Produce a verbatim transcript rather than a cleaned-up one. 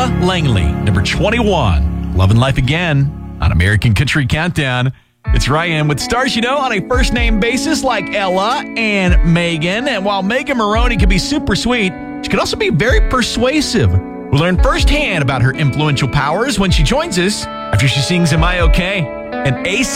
Ella Langley, number twenty-one. Loving Life Again on American Country Countdown. It's Ryan with stars you know on a first-name basis like Ella and Megan. And while Megan Moroney can be super sweet, she can also be very persuasive. We'll learn firsthand about her influential powers when she joins us after she sings Am I Okay? An A C